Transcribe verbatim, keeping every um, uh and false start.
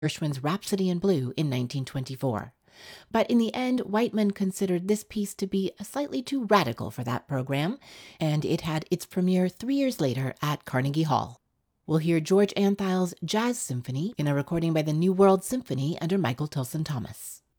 Gershwin's Rhapsody in Blue in nineteen twenty-four. But in the end, Whiteman considered this piece to be slightly too radical for that program, and it had its premiere three years later at Carnegie Hall. We'll hear George Antheil's Jazz Symphony in a recording by the New World Symphony under Michael Tilson Thomas.